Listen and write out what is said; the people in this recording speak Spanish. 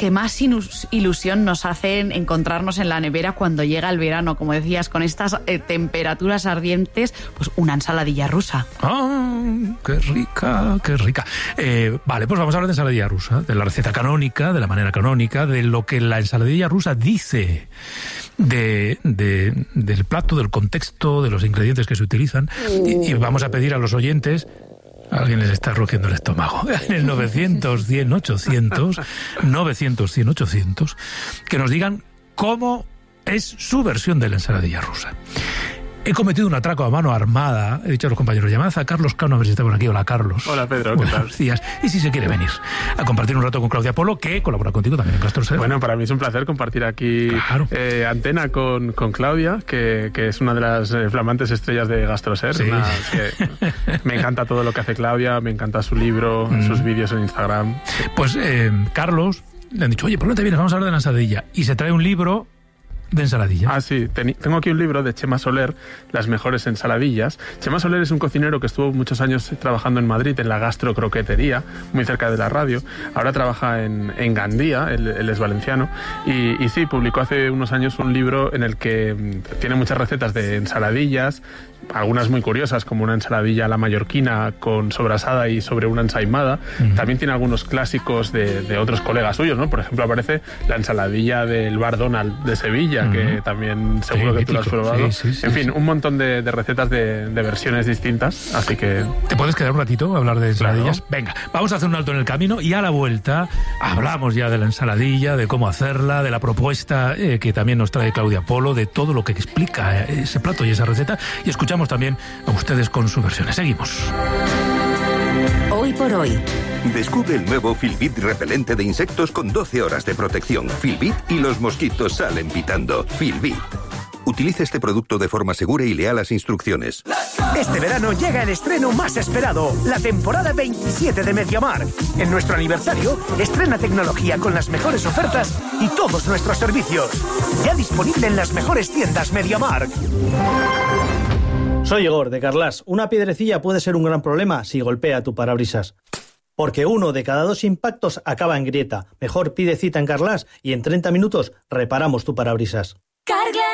que más ilusión nos hacen encontrarnos en la nevera cuando llega el verano, como decías, con estas temperaturas ardientes, pues una ensaladilla rusa. ¡Ah, qué rica, qué rica! Vale, pues vamos a hablar de ensaladilla rusa, de la receta canónica, de la manera canónica, de lo que la ensaladilla rusa dice del plato, del contexto, de los ingredientes que se utilizan. Y vamos a pedir a los oyentes... Alguien les está rugiendo el estómago. En el 900-100-800, 900-100-800, que nos digan cómo es su versión de la ensaladilla rusa. He cometido un atraco a mano armada. He dicho a los compañeros, llamad a Carlos Cano a ver si está por aquí. Hola, Carlos. Hola, Pedro. ¿Qué tal? Buenos días. Y si se quiere venir a compartir un rato con Claudia Polo, que colabora contigo también en GastroSer. Bueno, para mí es un placer compartir aquí antena con Claudia, que es una de las flamantes estrellas de GastroSer. Sí. Me encanta todo lo que hace Claudia, me encanta su libro, sus vídeos en Instagram. Pues Carlos le han dicho, oye, ¿por qué no te vienes? Vamos a hablar de la ensaladilla. Y se trae un libro de ensaladilla. Ah, sí. Tengo aquí un libro de Chema Soler, Las mejores ensaladillas. Chema Soler es un cocinero que estuvo muchos años trabajando en Madrid, en la gastrocroquetería, muy cerca de la radio. Ahora trabaja en Gandía, él es valenciano. Y sí, publicó hace unos años un libro en el que tiene muchas recetas de ensaladillas, algunas muy curiosas, como una ensaladilla a la mallorquina con sobrasada y sobre una ensaimada. También tiene algunos clásicos de otros colegas suyos, ¿no? Por ejemplo, aparece la ensaladilla del Bar Donald de Sevilla, que también seguro que tú lo has probado. Sí, en fin, un montón de recetas de versiones distintas, así que... ¿Te puedes quedar un ratito a hablar de ensaladillas? Claro. Venga, vamos a hacer un alto en el camino y a la vuelta hablamos ya de la ensaladilla, de cómo hacerla, de la propuesta que también nos trae Claudia Polo, de todo lo que explica ese plato y esa receta, y escuchamos también a ustedes con sus versiones. Seguimos. Hoy por hoy. Descubre el nuevo Filbit repelente de insectos con 12 horas de protección. Filbit y los mosquitos salen pitando. Filbit. Utilice este producto de forma segura y lea las instrucciones. Este verano llega el estreno más esperado, la temporada 27 de MediaMarkt. En nuestro aniversario, estrena tecnología con las mejores ofertas y todos nuestros servicios. Ya disponible en las mejores tiendas MediaMarkt. Soy Igor, de Carlas. Una piedrecilla puede ser un gran problema si golpea tu parabrisas. Porque 1 de cada 2 impactos acaba en grieta. Mejor pide cita en Carlas y en 30 minutos reparamos tu parabrisas. Carglass